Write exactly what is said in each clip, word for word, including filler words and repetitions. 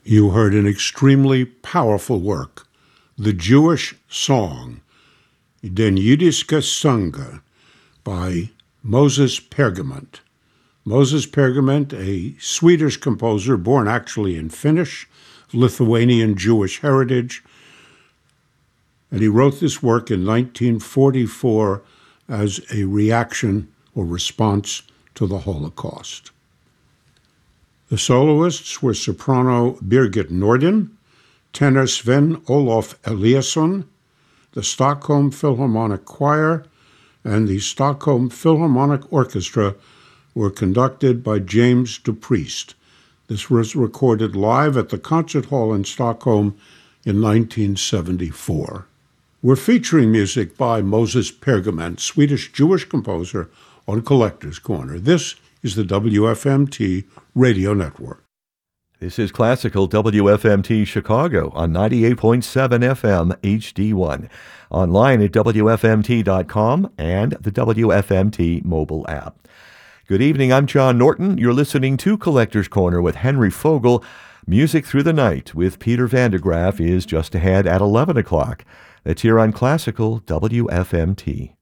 You heard an extremely powerful work, the Jewish song, Den Jüdische Sange, by Moses Pergament. Moses Pergament, a Swedish composer born actually in Finnish, Lithuanian Jewish heritage, and he wrote this work in nineteen forty-four as a reaction or response to the Holocaust. The soloists were soprano Birgit Nordin, tenor Sven Olof Eliasson, the Stockholm Philharmonic Choir, and the Stockholm Philharmonic Orchestra were conducted by James DuPriest. This was recorded live at the Concert Hall in Stockholm in nineteen seventy-four. We're featuring music by Moses Pergament, Swedish Jewish composer, on Collector's Corner. This is the W F M T Radio Network. This is Classical W F M T Chicago on ninety-eight point seven F M H D one. Online at W F M T dot com and the W F M T mobile app. Good evening, I'm John Norton. You're listening to Collector's Corner with Henry Fogel. Music Through the Night with Peter Van de Graaff is just ahead at eleven o'clock. That's here on Classical W F M T.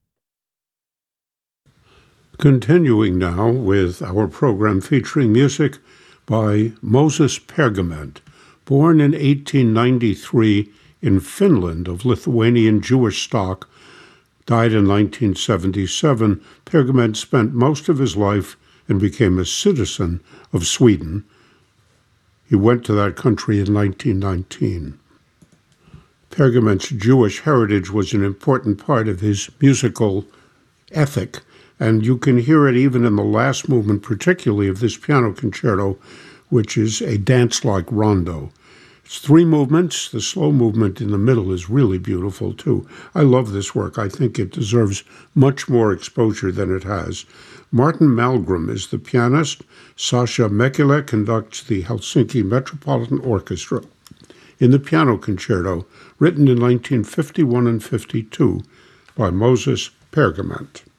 Continuing now with our program featuring music by Moses Pergament, born in eighteen ninety-three in Finland of Lithuanian Jewish stock, died in nineteen seventy-seven. Pergament spent most of his life and became a citizen of Sweden. He went to that country in nineteen nineteen. Pergament's Jewish heritage was an important part of his musical ethic, and you can hear it even in the last movement, particularly of this piano concerto, which is a dance-like rondo. It's three movements. The slow movement in the middle is really beautiful, too. I love this work. I think it deserves much more exposure than it has. Martin Malmgren is the pianist. Sasha Mekele conducts the Helsinki Metropolitan Orchestra in the piano concerto, written in nineteen fifty-one and fifty-two by Moses Pergament.